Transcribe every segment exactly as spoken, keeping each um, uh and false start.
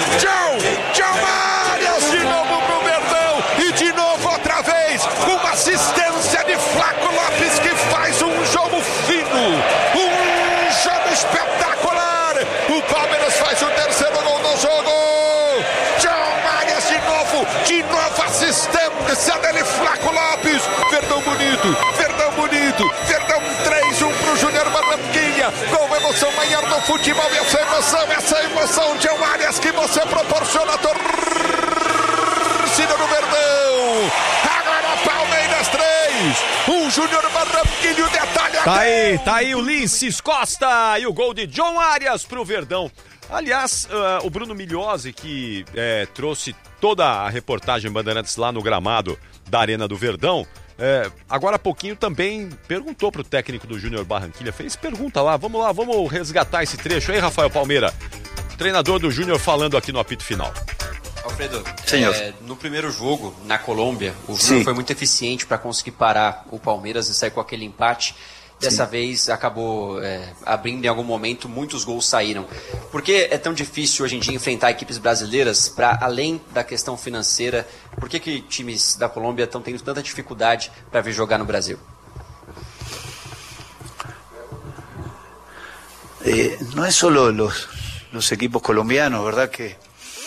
Tchau, tchau, Arias, de novo pro Verdão, e de novo outra vez, uma assistência de Flaco Lopes que faz um jogo fino, um jogo espetacular. O Palmeiras faz o terceiro gol do jogo. Tchau, Arias, de novo, de novo assistência dele, Flaco Lopes. Verdão bonito, Verdão bonito, Verdão três a um pro Júnior Barranquilla. Gol, emoção maior do futebol, e essa emoção, essa emoção de Arias que você proporciona a torcida do Verdão. Agora Palmeiras três, um Júnior Barranquilla, o detalhe. Tá aí, tá aí o Ulisses Costa e o gol de John Arias pro Verdão. Aliás, uh, o Bruno Migliosi, que é, trouxe toda a reportagem Bandeirantes lá no gramado da Arena do Verdão, é, agora há pouquinho também perguntou pro técnico do Júnior Barranquilla, fez pergunta lá, vamos lá, vamos resgatar esse trecho aí, Rafael Palmeira, treinador do Júnior falando aqui no apito final. Alfredo, é, no primeiro jogo, na Colômbia, o Júnior foi muito eficiente para conseguir parar o Palmeiras e sair com aquele empate. Dessa Sim. vez acabou é, abrindo em algum momento, muitos gols saíram. Por que é tão difícil hoje em dia enfrentar equipes brasileiras para além da questão financeira? Por que, que times da Colômbia estão tendo tanta dificuldade para vir jogar no Brasil? Eh, no es solo los, los equipos colombianos, ¿verdad? Que,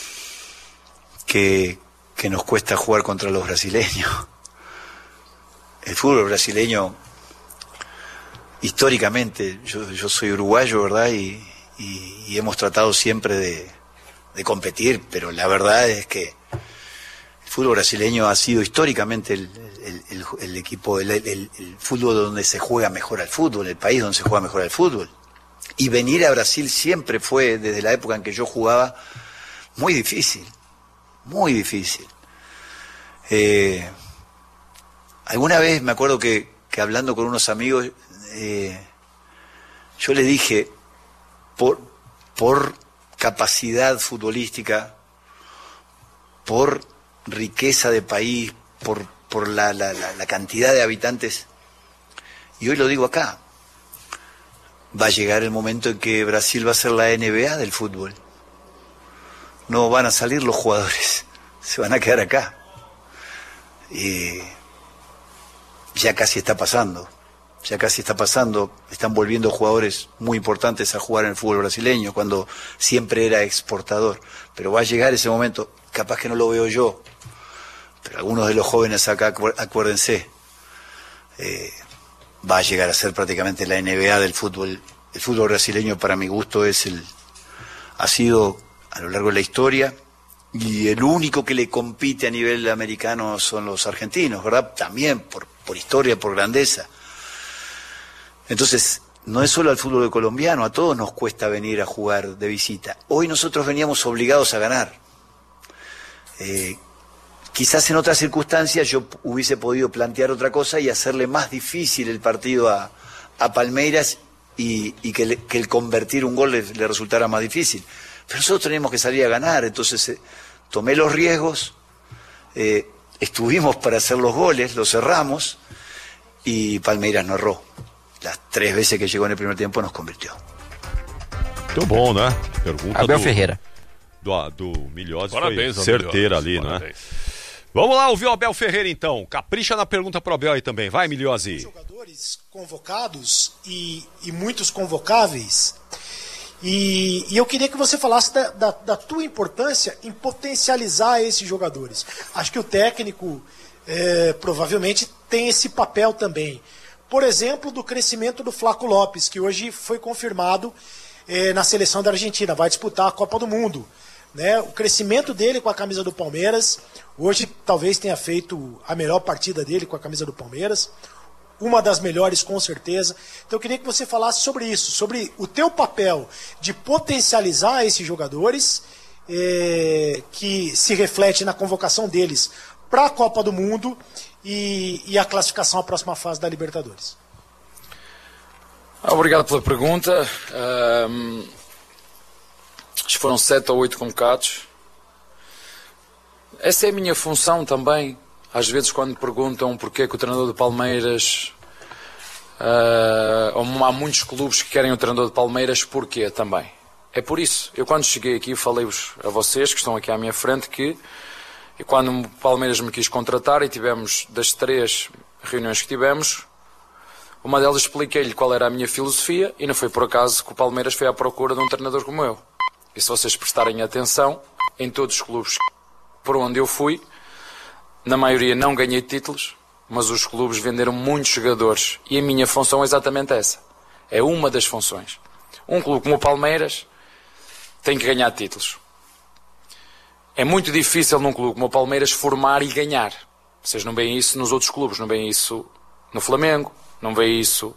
que, que nos cuesta jugar contra los brasileños. El fútbol brasileño, históricamente, yo, yo soy uruguayo, ¿verdad? Y, y, y hemos tratado siempre de, de competir, pero la verdad es que el fútbol brasileño ha sido históricamente el, el, el, el equipo, el, el, el fútbol donde se juega mejor al fútbol, el país donde se juega mejor al fútbol. Y venir a Brasil siempre fue, desde la época en que yo jugaba, muy difícil, muy difícil. Eh, alguna vez me acuerdo que, que hablando con unos amigos, eh, yo les dije, por, por capacidad futbolística, por riqueza de país, por, por la, la, la, la cantidad de habitantes, y hoy lo digo acá, va a llegar el momento en que Brasil va a ser la N B A del fútbol. No van a salir los jugadores, se van a quedar acá. Y ya casi está pasando. Ya casi está pasando, están volviendo jugadores muy importantes a jugar en el fútbol brasileño, cuando siempre era exportador. Pero va a llegar ese momento, capaz que no lo veo yo, pero algunos de los jóvenes acá, acuérdense, eh, va a llegar a ser prácticamente la N B A del fútbol. El fútbol brasileño, para mi gusto, es el, ha sido a lo largo de la historia, y el único que le compite a nivel americano son los argentinos, ¿verdad? También por, por historia, por grandeza. Entonces, no es solo al fútbol colombiano, a todos nos cuesta venir a jugar de visita. Hoy nosotros veníamos obligados a ganar. Eh, quizás en otras circunstancias yo hubiese podido plantear otra cosa y hacerle más difícil el partido a, a Palmeiras y, y que, le, que el convertir un gol le, le resultara más difícil. Pero nosotros teníamos que salir a ganar, entonces eh, tomé los riesgos, eh, estuvimos para hacer los goles, los cerramos y Palmeiras no erró. Las três vezes que chegou no primeiro tempo nos converteu. Muito bom, né? Pergunta Abel do, Ferreira. Do, do Migliosi Parabéns, foi certeira Migliosi. ali, Parabéns. né? Vamos lá ouvir o Abel Ferreira, então. Capricha na pergunta pro Abel aí também. Vai, Migliosi. Jogadores convocados e, e muitos convocáveis. E, e eu queria que você falasse da, da, da tua importância em potencializar esses jogadores. Acho que o técnico é, provavelmente tem esse papel também. Por exemplo, do crescimento do Flaco Lopes, que hoje foi confirmado eh, na seleção da Argentina, vai disputar a Copa do Mundo. Né? O crescimento dele com a camisa do Palmeiras, hoje talvez tenha feito a melhor partida dele com a camisa do Palmeiras, uma das melhores com certeza. Então eu queria que você falasse sobre isso, sobre o teu papel de potencializar esses jogadores, eh, que se reflete na convocação deles para a Copa do Mundo e, e a classificação à próxima fase da Libertadores. Obrigado pela pergunta. Um, acho que foram sete ou oito convocados. Essa é a minha função também. Às vezes quando me perguntam porque é que o treinador do Palmeiras, uh, há muitos clubes que querem o treinador do Palmeiras, porquê também. É por isso. Eu quando cheguei aqui falei-vos a vocês que estão aqui à minha frente que e quando o Palmeiras me quis contratar e tivemos das três reuniões que tivemos, uma delas expliquei-lhe qual era a minha filosofia e não foi por acaso que o Palmeiras foi à procura de um treinador como eu. E se vocês prestarem atenção, em todos os clubes por onde eu fui, na maioria não ganhei títulos, mas os clubes venderam muitos jogadores e a minha função é exatamente essa. É uma das funções. Um clube como o Palmeiras tem que ganhar títulos. É muito difícil num clube como o Palmeiras formar e ganhar. Vocês não veem isso nos outros clubes, não veem isso no Flamengo, não veem isso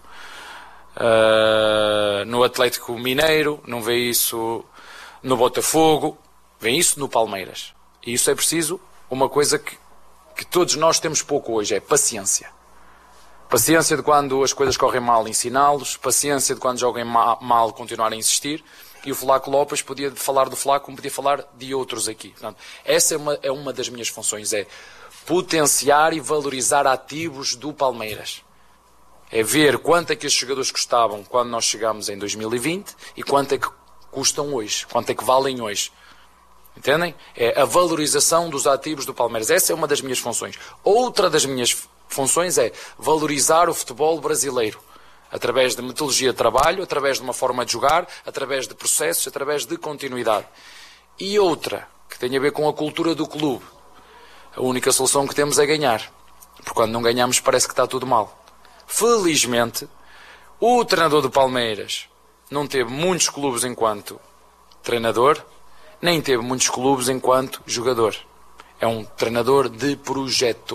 uh, no Atlético Mineiro, não veem isso no Botafogo, veem isso no Palmeiras. E isso é preciso uma coisa que, que todos nós temos pouco hoje, é paciência. Paciência de quando as coisas correm mal ensiná-los, paciência de quando joguem ma- mal continuar a insistir. E o Flaco Lopes podia falar do Flaco como podia falar de outros aqui. Portanto, essa é uma, é uma das minhas funções, é potenciar e valorizar ativos do Palmeiras. É ver quanto é que estes jogadores custavam quando nós chegámos em dois mil e vinte e quanto é que custam hoje, quanto é que valem hoje. Entendem? É a valorização dos ativos do Palmeiras. Essa é uma das minhas funções. Outra das minhas funções é valorizar o futebol brasileiro. Através de metodologia de trabalho, através de uma forma de jogar, através de processos, através de continuidade. E outra, que tem a ver com a cultura do clube. A única solução que temos é ganhar. Porque quando não ganhamos parece que está tudo mal. Felizmente, o treinador do Palmeiras não teve muitos clubes enquanto treinador, nem teve muitos clubes enquanto jogador. É um treinador de projeto.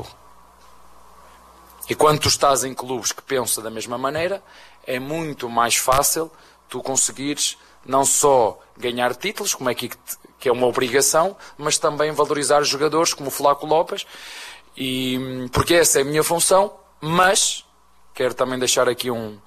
E quando tu estás em clubes que pensam da mesma maneira, é muito mais fácil tu conseguires não só ganhar títulos, como é que, que é uma obrigação, mas também valorizar jogadores como o Flaco Lopes, e, porque essa é a minha função, mas quero também deixar aqui um,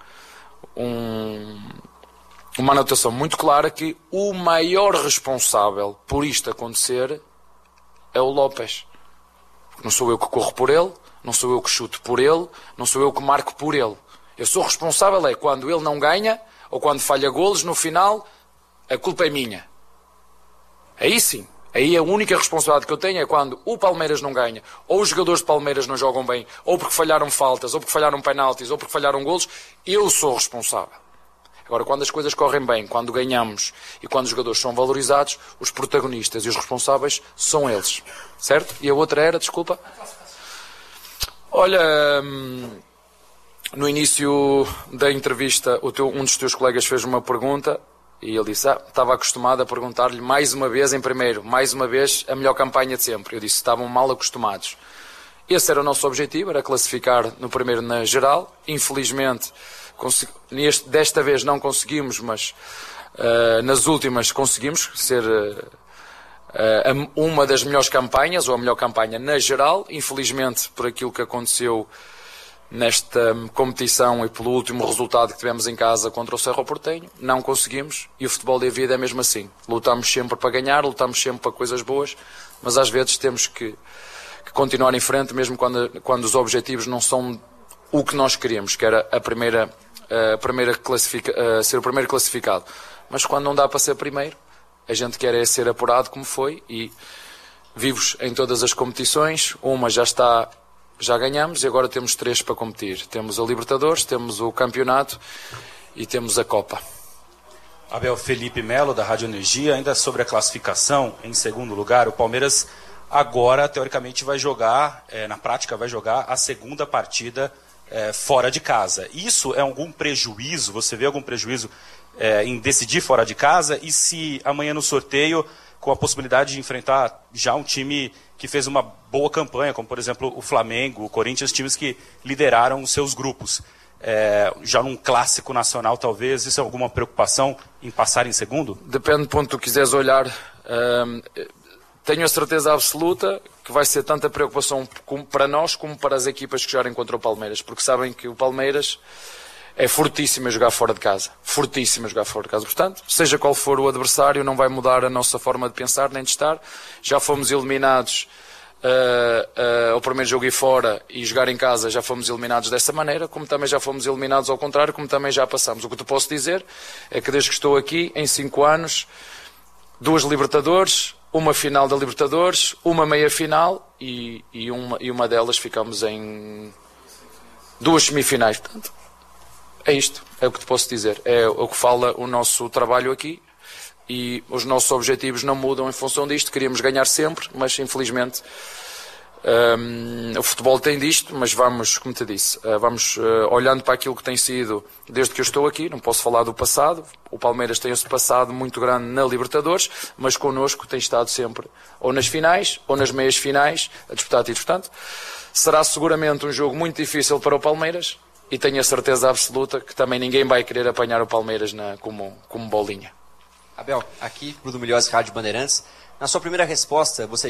um, uma anotação muito clara que o maior responsável por isto acontecer é o Lopes. Não sou eu que corro por ele, não sou eu que chuto por ele, não sou eu que marco por ele. Eu sou responsável é quando ele não ganha ou quando falha golos, no final a culpa é minha. Aí sim, aí a única responsabilidade que eu tenho é quando o Palmeiras não ganha, ou os jogadores de Palmeiras não jogam bem, ou porque falharam faltas, ou porque falharam penaltis, ou porque falharam golos, eu sou responsável. Agora, quando as coisas correm bem, quando ganhamos e quando os jogadores são valorizados, os protagonistas e os responsáveis são eles. Certo? E a outra era, desculpa... Olha, no início da entrevista, o teu, um dos teus colegas fez uma pergunta e ele disse, ah, estava acostumado a perguntar-lhe mais uma vez em primeiro, mais uma vez a melhor campanha de sempre. Eu disse, estavam mal acostumados. Esse era o nosso objetivo, era classificar no primeiro na geral. Infelizmente, neste, desta vez não conseguimos, mas uh, nas últimas conseguimos ser... Uh, Uh, uma das melhores campanhas, ou a melhor campanha na geral. Infelizmente, por aquilo que aconteceu nesta competição e pelo último resultado que tivemos em casa contra o Cerro Porteño, não conseguimos, e o futebol da vida é mesmo assim. Lutamos sempre para ganhar, lutamos sempre para coisas boas, mas às vezes temos que, que continuar em frente, mesmo quando, quando os objetivos não são o que nós queríamos, que era a primeira, a primeira classifica, a ser o primeiro classificado. Mas quando não dá para ser primeiro, a gente quer é ser apurado como foi e vivos em todas as competições. Uma já está, já ganhamos e agora temos três para competir. Temos a Libertadores, temos o Campeonato e temos a Copa. Abel, Felipe Melo, da Rádio Energia. Ainda sobre a classificação, em segundo lugar, o Palmeiras agora, teoricamente, vai jogar, é, na prática, vai jogar a segunda partida é, fora de casa. Isso é algum prejuízo? Você vê algum prejuízo É, em decidir fora de casa, e se amanhã no sorteio, com a possibilidade de enfrentar já um time que fez uma boa campanha, como por exemplo o Flamengo, o Corinthians, times que lideraram os seus grupos, é, já num clássico nacional talvez, isso é alguma preocupação em passar em segundo? Depende do ponto que tu quiseres olhar. Um, tenho a certeza absoluta que vai ser tanta preocupação como para nós como para as equipas que jogarem contra o Palmeiras, porque sabem que o Palmeiras é fortíssimo a jogar fora de casa. Fortíssimo a jogar fora de casa. Portanto, seja qual for o adversário, não vai mudar a nossa forma de pensar nem de estar. Já fomos eliminados uh, uh, o primeiro jogo ir fora e jogar em casa, já fomos eliminados dessa maneira, como também já fomos eliminados ao contrário, como também já passamos. O que te posso dizer é que desde que estou aqui, em cinco anos, duas Libertadores, uma final da Libertadores, uma meia-final e, e, uma, e uma delas ficamos em duas semifinais. Portanto, é isto, é o que te posso dizer. É o que fala o nosso trabalho aqui e os nossos objetivos não mudam em função disto. Queríamos ganhar sempre, mas infelizmente um, o futebol tem disto, mas vamos, como te disse, uh, vamos uh, olhando para aquilo que tem sido desde que eu estou aqui. Não posso falar do passado. O Palmeiras tem esse passado muito grande na Libertadores, mas connosco tem estado sempre ou nas finais ou nas meias finais a disputar títulos. Portanto, será seguramente um jogo muito difícil para o Palmeiras e tenho a certeza absoluta que também ninguém vai querer apanhar o Palmeiras na, como, como bolinha. Abel, aqui, Bruno Milhões, Rádio Bandeirantes. Na sua primeira resposta, você